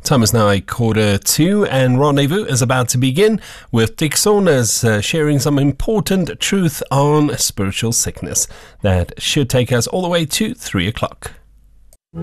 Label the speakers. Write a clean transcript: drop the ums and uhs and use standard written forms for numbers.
Speaker 1: Time is now 1:45 and Rendezvous is about to begin with Dick Saunders sharing some important truth on spiritual sickness that should take us all the way to 3 o'clock.